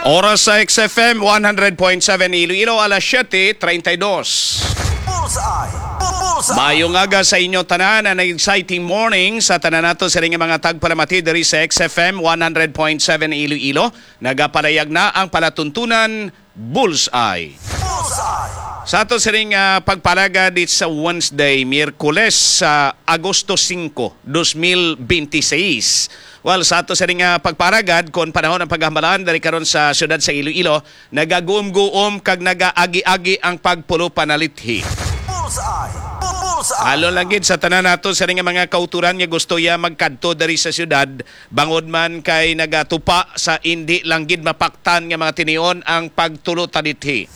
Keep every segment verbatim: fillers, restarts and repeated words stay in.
Oras sa X F M one hundred point seven Iloilo, alas siyete treinta y dos. Mayong aga sa inyo tanan, an exciting morning sa tanan nato sa ring mga tagpalamati diri sa X F M one hundred point seven Iloilo. Nagapalayag na ang palatuntunan Bullseye. Sa ato sa ring uh, pagpalaga dit sa Wednesday, Miyerkules sa uh, Agosto five, twenty twenty-six. Well, sa ato sa ring uh, pagparagad kon panahon ng paghambalan dari karon sa syudad sa Iloilo, nagaguom-guom kag nagaagi-agi ang pagpulo panalithi. Halo lang gid sa tanan nato sa ring mga kauturan nga gusto ya magkadto dari sa syudad, bangod man kay nagatupa sa indi lang gid mapaktan nga mga tinion ang pagtulo tanithi.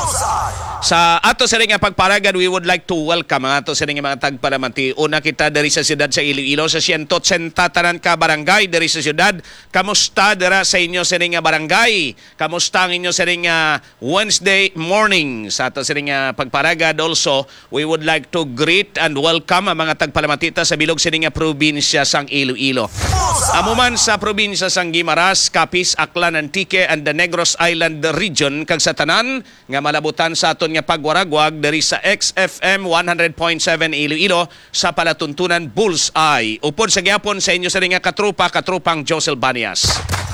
Sa ato sa ring pagparagad, we would like to welcome ang ato sa ring mga tagpalamanti. Una kita dari sa siyudad sa Iloilo, sa one hundred eighty tanan ka barangay dari sa siyudad. Kamusta dira sa inyo sa ring barangay? Kamusta ang inyo sa ring Wednesday morning? Sa ato sa ring pagparagad also, we would like to greet and welcome ang mga tagpalamantita sa bilog sa ring probinsya sang Iloilo. Amuman sa probinsya sang Guimaras, Capiz, Aklan, Antique and the Negros Island region kag sa tanan nga malabutan sa aton nga pagwaragwag dari sa X F M one hundred point seven Iloilo sa palatuntunan Bullseye. Upod sa gyapon sa inyo sa ring katrupa, katrupang Josel Banias.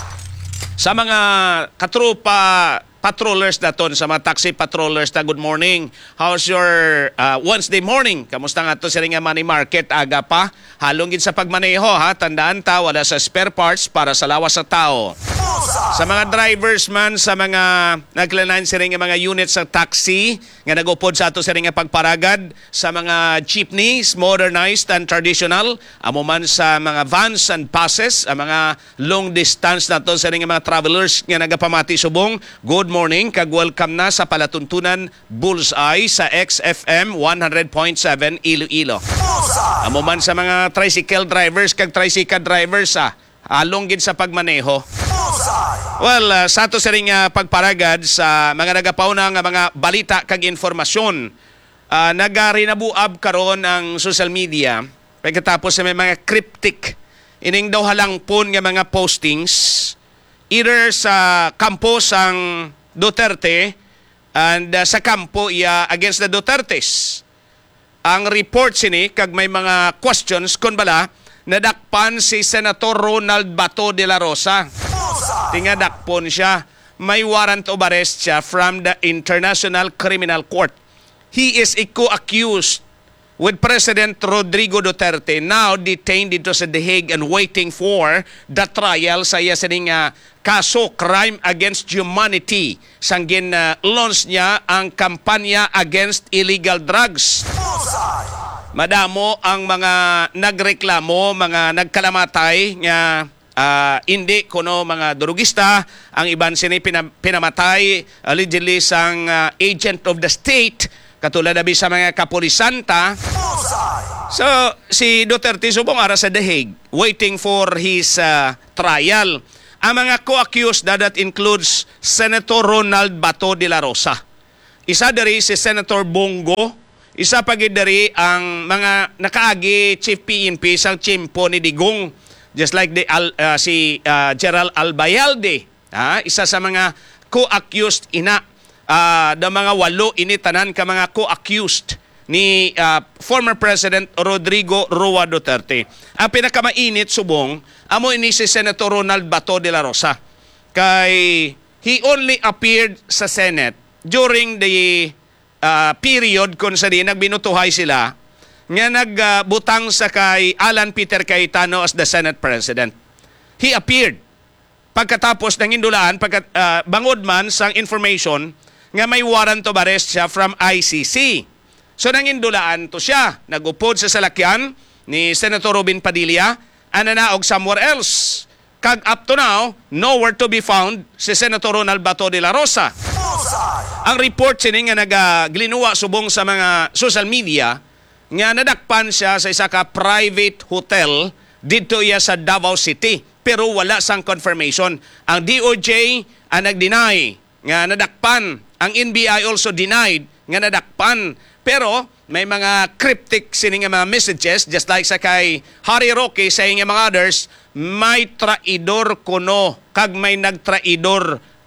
Sa mga katrupa patrollers naton, sa mga taxi patrollers na good morning. How's your uh, Wednesday morning? Kamusta nga to sa ring money market? Aga pa. Halong gid sa pagmaneho ha. Tandaan ta, wala sa spare parts para sa lawas sa tao. Sa mga drivers man, sa mga naglanan sa ring mga units sa taxi nga nagupod sa ato sa ring pagparagad, sa mga jeepneys, modernized and traditional, amo man sa mga vans and buses, ang mga long distance nato sa ring mga travelers nga nagapamati subong, good morning, kag welcome na sa palatuntunan Bullseye sa X F M one hundred point seven Iloilo. Amo man sa mga tricycle drivers kag tricycle drivers ah, along gid sa pagmaneho. Well, uh, sa ato sa ring uh, pagparagad sa mga nagapauna nga mga balita kag informasyon, uh, nagarinabuab karon ang social media pagkatapos sa may mga cryptic ining daw halangpon nga mga postings either sa kampo sang Duterte and uh, sa kampo iya against the Dutertes. Ang report sini kag may mga questions kon bala nadakpan si Senator Ronald Bato de la Rosa. Tingadakpon siya. May warrant of arrest siya from the International Criminal Court. He is a co-accused with President Rodrigo Duterte, now detained dito sa The Hague and waiting for the trial sa iya sining uh, kaso crime against humanity. Sanggin uh, launch niya ang kampanya against illegal drugs. Madamo ang mga nagreklamo, mga nagkalamatay nga Uh, hindi kuno mga durugista, ang iban sini pinam- pinamatay allegedly sang uh, agent of the state katulad na sa mga kapulisanta. So si Duterte subong ara sa The Hague waiting for his uh, trial. Ang mga co-accused na that includes Senator Ronald Bato de la Rosa. Isa dari si Senator Bongo, isa pa gid dari ang mga nakaagi chief P N P sang chimpo ni Digong. Just like the uh, si uh, Gerald Albayalde, ha? Isa sa mga co-accused ina, uh, da mga walo ini tanan ka mga co-accused ni uh, former President Rodrigo Roa Duterte. Ang pinakamainit subong, amo ini si Senator Ronald Bato de la Rosa. Kay he only appeared sa Senate during the uh, period kung sa di nagbinutuhay sila nga nagbutang uh, sa kay Alan Peter Cayetano as the Senate President. He appeared. Pagkatapos ng indulaan, pagkat, uh, bangod man sang information nga may warrant of arrest siya from I C C. So nang indulaan to siya, nagupod sa salakyan ni Senator Robin Padilla, ananaog somewhere else. Kag up to now, nowhere to be found si Senator Ronald Bato de la Rosa. Ang report sini nga nagaglinuwa subong sa mga social media nga nadakpan siya sa isa ka private hotel dito iya sa Davao City pero wala sang confirmation. Ang D O J ang nag-deny nga nadakpan. Ang N B I also denied nga nadakpan. Pero may mga cryptic sini nga mga messages just like sa kay Harry Roque saying nga mga others, may traidor kuno kag may nagtraidor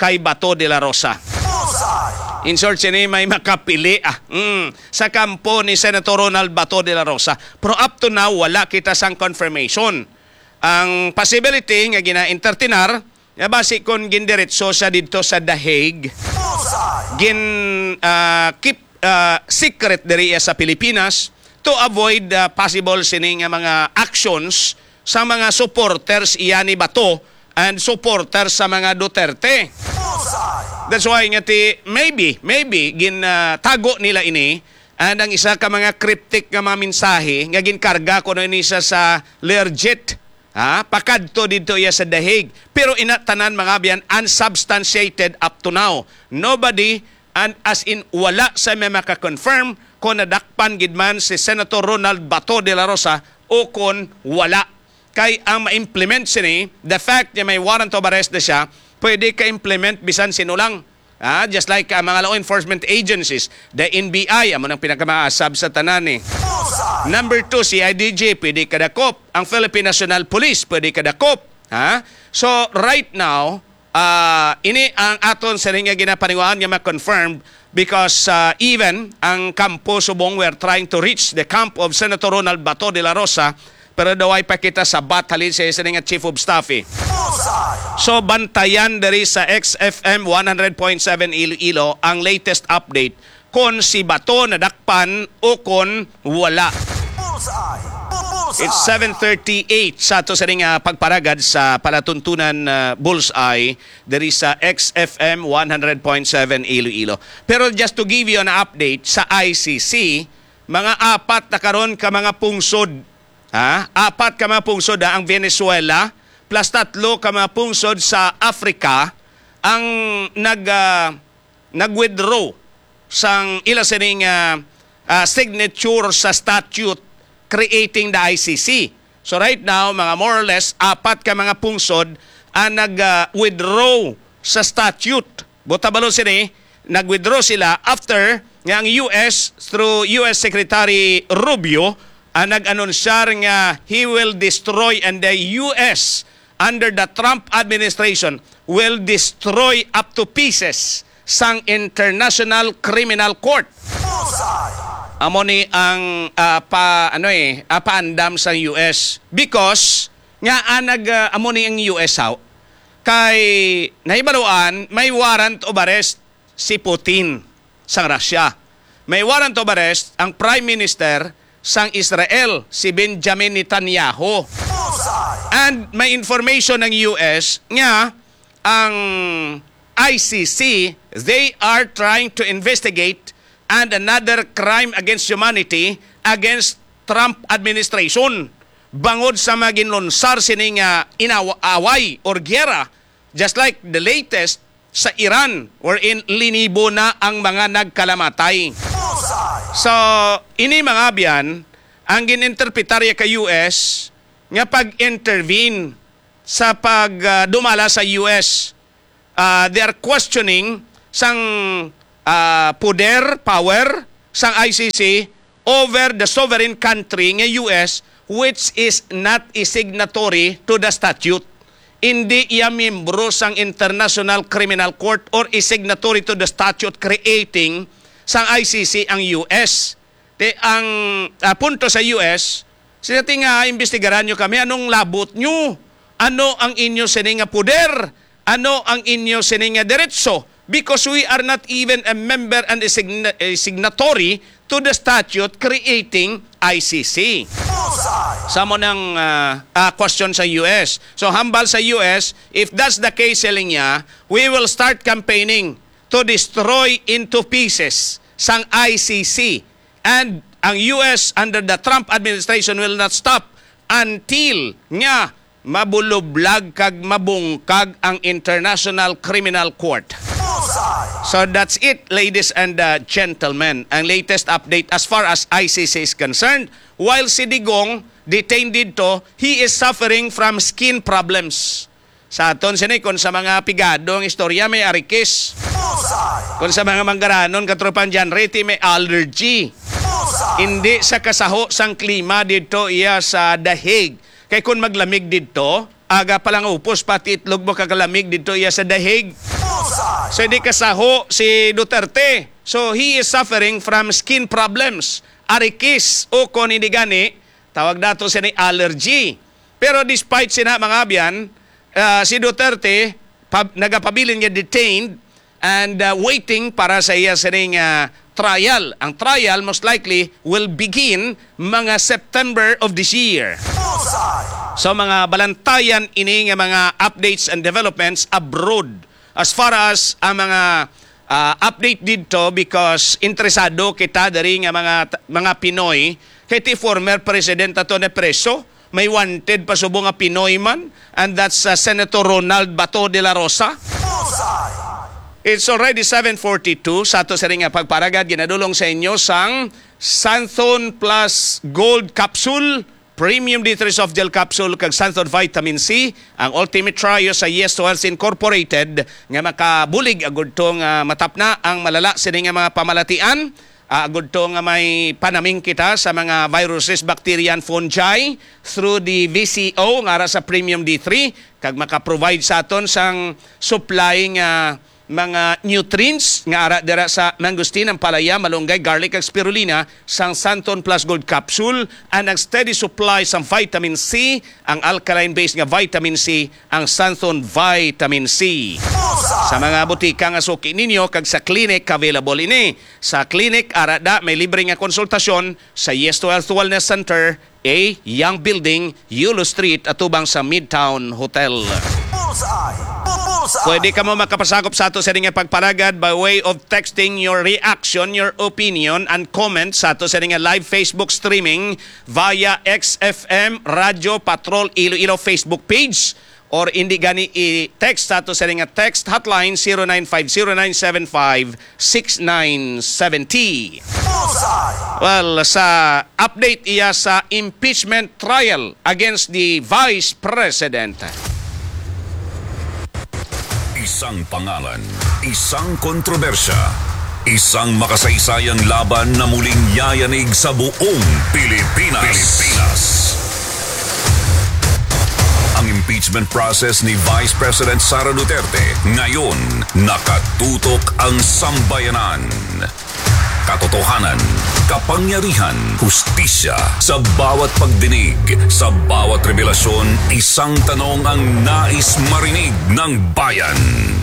kay Bato de la Rosa. In short, sini may makapili ah, mm, sa kampo ni Senator Ronald Bato de la Rosa. Pero up to now, wala kita sang confirmation. Ang possibility nga gina-entertainar, ya basi kung gindiretso siya dito sa The Hague, gin uh, keep uh, secret diri sa Pilipinas to avoid uh, possible sining mga actions sa mga supporters iya ni Bato and supporters sa mga Duterte. That's why nga ti maybe maybe gin uh, tago nila ini and ang isa ka mga cryptic nga mga mensahe nga ginkarga ko no ini sa sa Learjet. Ha, pakadto dito iya sa The Hague. Pero inatanan mga biyan unsubstantiated up to now. Nobody, and as in wala sa may maka-confirm kung nadakpan gidman si Senator Ronald Bato de la Rosa o kung wala. Kay ang ma-implement sini, the fact na may warrant of arrest na siya, pwede ka-implement bisan sinulang. Ah, just like uh, mga law enforcement agencies, the N B I, amo nang pinakamaasab sa tanan eh. Number two, C I D J, pwede kadakop. Ang Philippine National Police, pwede kadakop. Ha? So, right now, uh, ini ang aton sa rin nga ginapaniguan nga ma-confirmed because uh, even ang kampo subong we're trying to reach the camp of Senator Ronald Bato de la Rosa, pero daw ay pakita sa batalin sa isa nga Chief of Staff eh. So, bantayan dari sa X F M one hundred point seven Iloilo ang latest update kung si Bato nadakpan o kung wala. It's seven thirty-eight sa to sa ring uh, pagparagad sa palatuntunan uh, Bullseye dari sa X F M one hundred point seven Iloilo. Pero just to give you an update sa I C C, mga apat na karon ka mga pungsod, ha? Apat ka mga pungsod ha? Ang Venezuela plus tatlo ka mga pungsod sa Africa ang nag uh, nag-withdraw sang ila sining uh, uh, signature sa statute creating the I C C. So right now, mga more or less, apat ka mga pungsod ang nag-withdraw uh, sa statute. Butabalo sini, nag-withdraw sila after nga ang U S through U S Secretary Rubio ang nag-anunsyar nga he will destroy and the U S under the Trump administration will destroy up to pieces sang International Criminal Court. Amo ni ang uh, pa ano eh uh, paandam sa U S because nga anag uh, amo ni ang U S how kay nahibaluan may warrant of arrest si Putin sang Russia. May warrant of arrest ang Prime Minister sang Israel si Benjamin Netanyahu. And may information ng U S nga ang I C C, they are trying to investigate and another crime against humanity against Trump administration. Bangod sa mga ginlunsar sining uh, inaway or gera, just like the latest sa Iran wherein linibo na ang mga nagkalamatay. So, ini mga biyan, ang gininterpretarya ka U S nga pag-intervene sa pag-dumala uh, sa U S, uh, they are questioning sang uh, poder, power, sang I C C over the sovereign country nga U S which is not a signatory to the statute. Hindi iya membro sang International Criminal Court or a signatory to the statute creating sang I C C ang U S. De, ang uh, punto sa U S, sila tinga imbestigaran nyo kami, anong labot nyo? Ano ang inyo sininga poder? Ano ang inyo sininga diretso? Because we are not even a member and a, sign- a signatory to the statute creating I C C. Sa mo ng uh, uh, question sa U S. So hambal sa U S, if that's the case, selling niya, we will start campaigning to destroy into pieces sang I C C. And ang U S under the Trump administration will not stop until nga mabulublag kag mabungkag ang International Criminal Court. So that's it, ladies and uh, gentlemen. Ang latest update as far as I C C is concerned. While si Digong detained dito, he is suffering from skin problems. Sa aton sini kung sa mga pigado ang istorya may arikis. Kung sa mga manggaranon katropan dyan reti may allergy. Hindi sa kasaho sang klima dito iya sa The Hague. Kay kung maglamig dito, aga palang upos pati itlog mo kakalamig dito iya sa The Hague. So hindi kasaho si Duterte. So he is suffering from skin problems, arikis o kung hindi gani, tawag dato siya ni allergy. Pero despite sina mga abyan, uh, si Duterte pab, nagapabilin niya detained and uh, waiting para sa iya sining uh, trial. Ang trial most likely will begin mga September of this year. So mga balantayan ini nga mga updates and developments abroad as far as ang mga uh, update dito because interesado kita dari nga mga mga Pinoy kay ti former president ato na preso may wanted pa subo nga Pinoy man and that's uh, Senator Ronald Bato de la Rosa. It's already seven forty-two sa ato sa ring nga pagparagad ginadulong sa inyo sang Santhon Plus Gold Capsule Premium D three Soft Gel Capsule kag Santhon Vitamin C, ang ultimate trio sa Yes to Health Incorporated nga makabulig agud tong uh, matapna ang malala sini nga mga pamalatian, uh, agud tong nga may panaming kita sa mga viruses, bacteria and fungi through the V C O nga ara sa Premium D three kag maka-provide sa aton sang supply nga uh, mga nutrients nga ara dira sa mangustin, ang palaya, malunggay, garlic, ag spirulina sang Santhon Plus Gold Capsule and ang steady supply sang vitamin C, ang alkaline-based nga vitamin C, ang Santhon Vitamin C. Sa mga butika nga suki ninyo kag sa clinic available ini. Sa clinic ara da may libre nga konsultasyon sa Yes to Health Wellness Center, A, Young Building, Yulo Street, atubang sa Midtown Hotel. Pwede ka mo makapasakop sa ato sa ring pagparagad by way of texting your reaction, your opinion, and comment sa ato sa ring live Facebook streaming via X F M Radio Patrol Iloilo Facebook page or hindi gani i-text sa ato sa ring text hotline zero nine five zero nine seven five six nine seven zero. Well, sa update iya sa impeachment trial against the Vice President. Isang pangalan, isang kontrobersya, isang makasaysayang laban na muling yayanig sa buong Pilipinas. Pilipinas. Ang impeachment process ni Vice President Sara Duterte ngayon nakatutok ang sambayanan. Katotohanan, kapangyarihan, hustisya, sa bawat pagdinig, sa bawat revelasyon, isang tanong ang nais marinig ng bayan.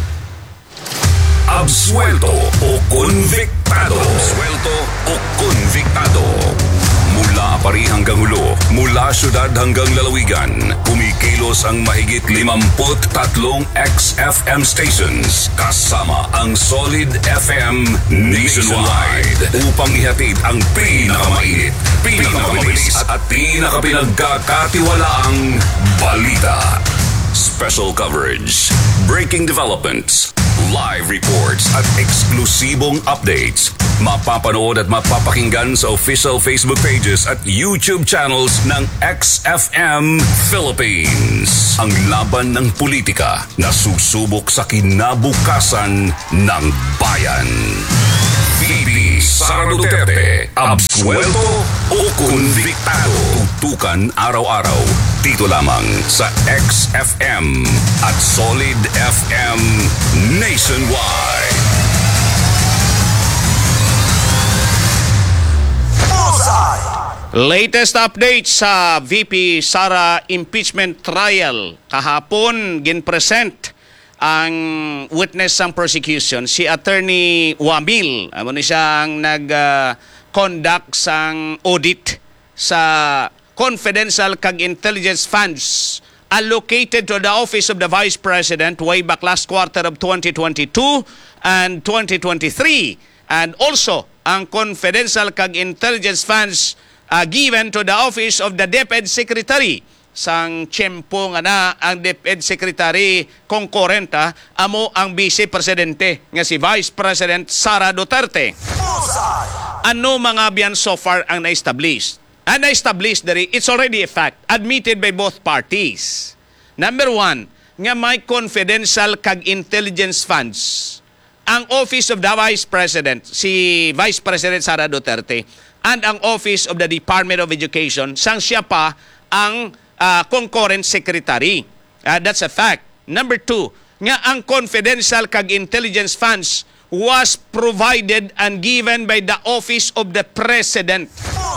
Absuelto o konviktado? Absuelto o konviktado? Mula Apari hanggang Hulo, mula syudad hanggang lalawigan, kumikilos ang mahigit limamput tatlong X F M stations kasama ang Solid F M nationwide upang ihatid ang pinakamainit, pinakamabilis at pinakapinagkakatiwalaang balita. Special coverage, breaking developments, live reports at eksklusibong updates. Mapapanood at mapapakinggan sa official Facebook pages at YouTube channels ng X F M Philippines. Ang laban ng politika na susubok sa kinabukasan ng bayan. V P Sara Duterte, absuelto o konviktado? Tutukan araw-araw dito lamang sa X F M at Solid F M nationwide. Latest update sa V P Sara impeachment trial. Kahapon, ginpresent ang witness sang prosecution, si Attorney Wamil. Amo ni siyang nag-conduct uh, sang audit sa confidential kag intelligence funds allocated to the Office of the Vice President way back last quarter of twenty twenty-two and twenty twenty-three. And also, ang confidential kag intelligence funds uh, given to the Office of the DepEd Secretary. Sang tiyempo nga na ang DepEd Secretary konkurenta amo ang Vice Presidente nga si Vice President Sara Duterte. Ano mga biyan so far ang na-establish? Ang na-establish dari, it's already a fact, admitted by both parties. Number one, nga may confidential kag intelligence funds ang Office of the Vice President, si Vice President Sara Duterte, and ang Office of the Department of Education, sang siya pa ang uh, concurrent secretary. Uh, that's a fact. Number two, nga ang confidential kag intelligence funds was provided and given by the office of the President.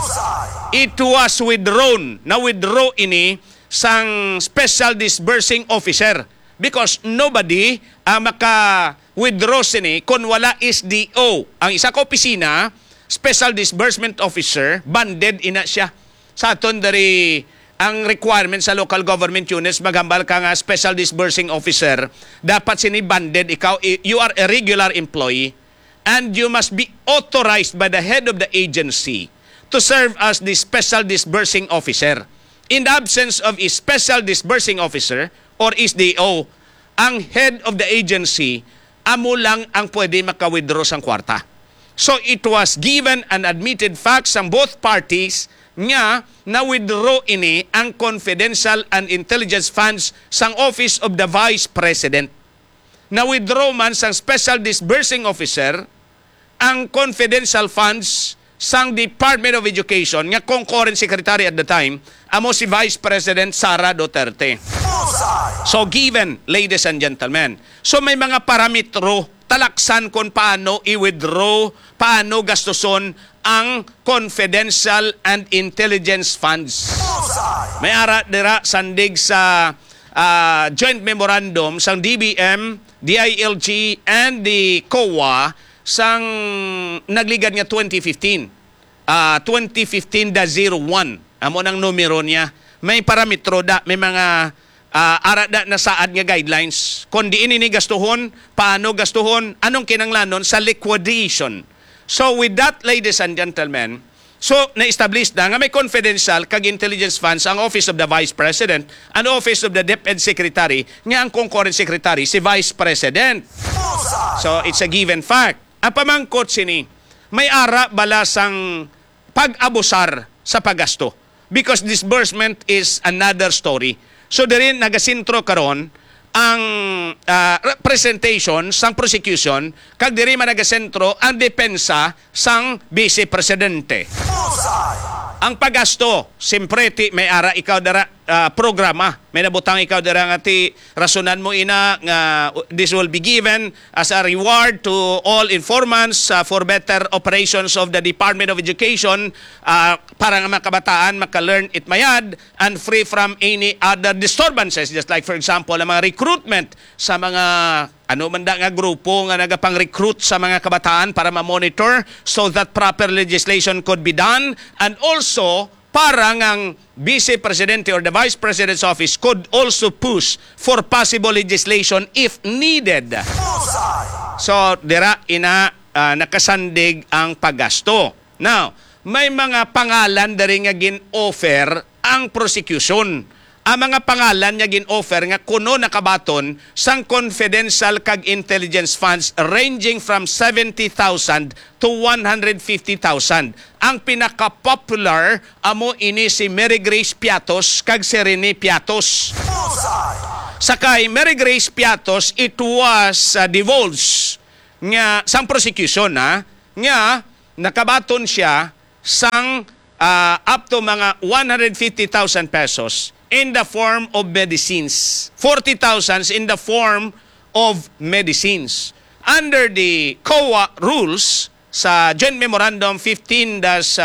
It was withdrawn. Na-withdraw ini sang Special Disbursing Officer because nobody ang maka-withdraw sini kung wala S D O. Ang isa ka opisina, Special Disbursement Officer, banded ina siya. Sa aton dari ang requirement sa local government units, maghambal ka nga Special Disbursing Officer, dapat sini-banded ikaw, you are a regular employee and you must be authorized by the head of the agency to serve as the Special Disbursing Officer. In the absence of a Special Disbursing Officer or S D O, ang head of the agency, amo lang ang pwede maka-withdraw sang kwarta. So it was given and admitted facts ang both parties nga na-withdraw ini ang confidential and intelligence funds sang Office of the Vice President. Na-withdraw man sang Special Disbursing Officer ang confidential funds sang Department of Education nga concurrent secretary at the time, amo si Vice President Sara Duterte. So given, ladies and gentlemen, so may mga parametro talaksan kung paano i-withdraw, paano gastuson ang confidential and intelligence funds. May ara dira sandig sa uh, joint memorandum sang D B M, D I L G, and the C O A sang nagligad nga twenty fifteen. Uh, twenty fifteen dash oh one. Amo nang numero niya. May parametro da, may mga uh, ara da na saad nga guidelines. Kung di ini gastuhon, paano gastuhon, anong kinanglanon sa liquidation. So with that, ladies and gentlemen, so na-establish na nga may confidential kag intelligence funds ang Office of the Vice President and Office of the DepEd Secretary nga ang concurrent secretary si Vice President. So it's a given fact. Ang pamangkot sini, may ara bala sang pag-abusar sa paggasto because disbursement is another story. So dirin nagasintro karon ang uh, presentation sang prosecution kag diri man nagasentro ang depensa sang Vice Presidente. Ang paggasto, siyempre ti may ara ikaw dara uh, programa. May nabutang ikaw dara nga ti rasunan mo ina nga this will be given as a reward to all informants uh, for better operations of the Department of Education uh, para nga mga kabataan maka-learn it mayad and free from any other disturbances. Just like for example, ang mga recruitment sa mga ano man da nga grupo nga nagapang-recruit sa mga kabataan para ma-monitor so that proper legislation could be done, and also para ngang Vice Presidente or the Vice President's Office could also push for possible legislation if needed. So dira ina uh, nakasandig ang paggasto. Now, may mga pangalan dari nga gin-offer ang prosecution. Ang mga pangalan niya gin-offer nga kuno nakabaton sang confidential kag intelligence funds ranging from seventy thousand to one hundred fifty thousand. Ang pinaka-popular amo ini si Mary Grace Piatos kag si Rene Piatos. Sakay Mary Grace Piatos, it was uh, divulged nga sang prosecution ha, nga nakabaton siya sang uh, up to mga one hundred fifty thousand pesos in the form of medicines. forty thousand in the form of medicines. Under the C O A rules sa Joint Memorandum fifteen dash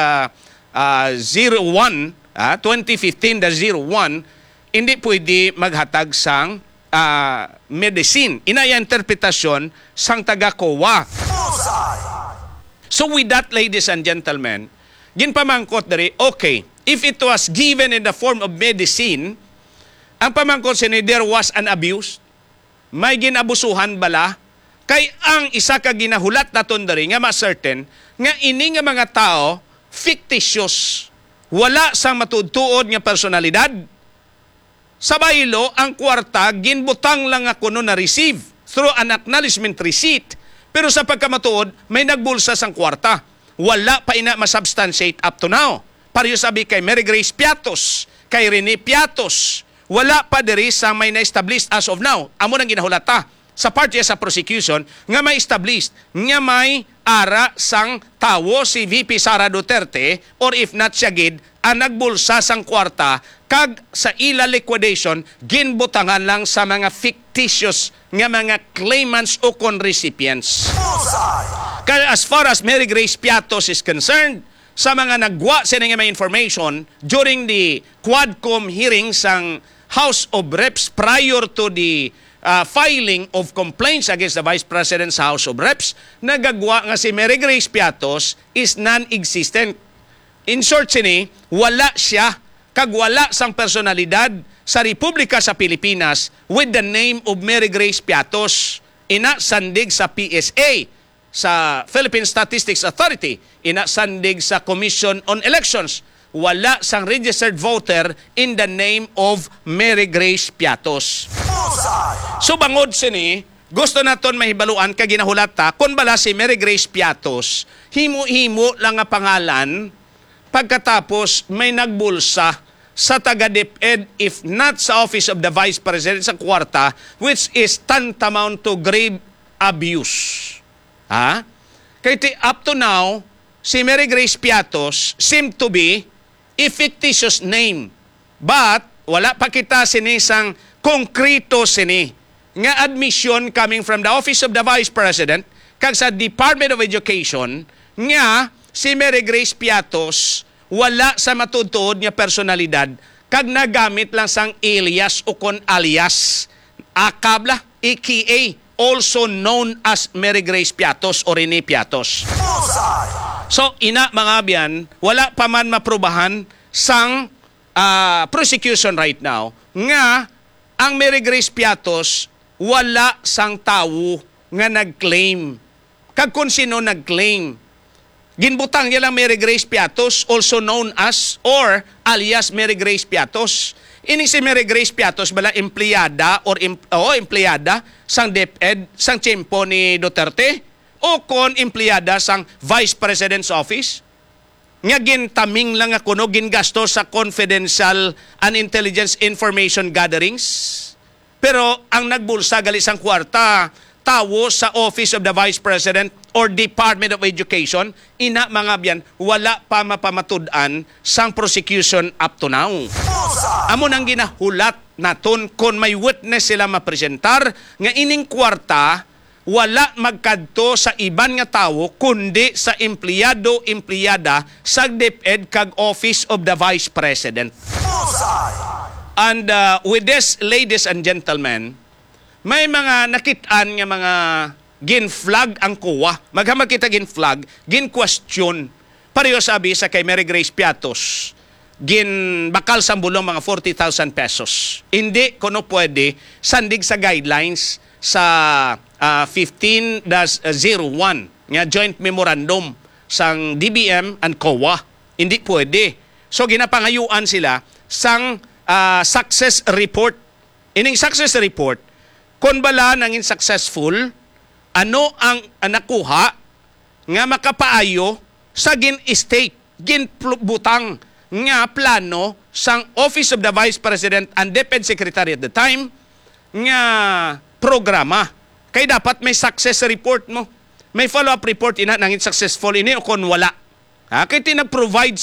oh one, uh, twenty fifteen dash oh one, hindi pwede maghatag sang uh, medicine. Inaya interpretasyon sang taga C O A. So with that, ladies and gentlemen, ginpamangkot dari, okay, if it was given in the form of medicine, ang pamangkot sini, there was an abuse. May ginabusuhan bala. Kay ang isa ka ginahulat na tundari nga ma-certain nga ini nga mga tao fictitious. Wala sang matutuod nga personalidad. Sa baylo, ang kwarta ginbutang lang nga kuno na receive through an acknowledgement receipt. Pero sa pagkamatuod, may nagbulsa sang kwarta. Wala pa ina masubstantiate up to now. Pareho sabi kay Mary Grace Piatos, kay Rene Piatos, wala pa diri sa may na-establish as of now. Amo nang ginahulata sa parte sa prosecution nga may established nga may ara sang tawo si V P Sara Duterte or if not siya gid ang nagbulsa sang kwarta kag sa ila liquidation ginbutangan lang sa mga fictitious nga mga claimants o kon recipients. Kaya as far as Mary Grace Piatos is concerned, sa mga nagwa sa nga mga information during the Quadcom hearing sang House of Reps prior to the uh, filing of complaints against the Vice President sa House of Reps, nagagwa nga si Mary Grace Piatos is non-existent. In short sini, wala siya kag wala sang personalidad sa Republika sa Pilipinas with the name of Mary Grace Piatos. Ina sandig sa P S A, sa Philippine Statistics Authority, ina sandig sa Commission on Elections. Wala sang registered voter in the name of Mary Grace Piatos. So bangod sini, gusto naton mahibaluan kag ginahulata kun bala si Mary Grace Piatos himo-himo lang nga pangalan pagkatapos may nagbulsa sa taga-DepEd if not sa Office of the Vice President sa kwarta, which is tantamount to grave abuse. Ha? Kaya up to now, si Mary Grace Piatos seemed to be a fictitious name. But wala pa kita sinisang konkreto sini nga admission coming from the Office of the Vice President kag sa Department of Education nga si Mary Grace Piatos wala sa matutuod nga personalidad kag nagamit lang sang alias o kon alias akabla A K A also known as Mary Grace Piatos o Rene Piatos. So ina mga biyan, wala pa man maprubahan sang uh, prosecution right now nga ang Mary Grace Piatos wala sang tawo nga nag-claim. Kag kung sino nag-claim, ginbutang niya lang Mary Grace Piatos, also known as or alias Mary Grace Piatos. Ini si Mary Grace Piatos bala empleyada or em, oh, empleyada sang DepEd sang tiyempo ni Duterte o kon empleyada sang Vice President's Office. Nga gintaming lang ako no gingasto sa confidential and intelligence information gatherings. Pero ang nagbulsa gali sang kwarta tawo sa Office of the Vice President or Department of Education, ina mga biyan, wala pa mapamatud-an sang prosecution up to now. Amo nang ginahulat naton kung may witness sila mapresentar nga ining kwarta wala magkadto sa iban nga tawo kundi sa empleyado empleyada sa DepEd kag Office of the Vice President. And uh, with this, ladies and gentlemen, may mga nakitaan nga mga gin-flag ang kuwa. Maghamag kita gin-flag, gin-question. Pareho sabi sa kay Mary Grace Piatos, gin-bakal sa bulong mga forty thousand pesos. Hindi kuno pwede sandig sa guidelines sa uh, fifteen dash oh one nga joint memorandum sang D B M and C O A. Hindi pwede. So ginapangayuan sila sang uh, success report. Ining success report, kung bala nangin successful, ano ang uh, nakuha nga makapaayo sa gin-state, gin-butang nga plano sang Office of the Vice President and DepEd Secretary at the time nga programa. Kaya dapat may success report mo. May follow-up report ina nangin successful ini o kon wala. Ha? Kaya tinag-provide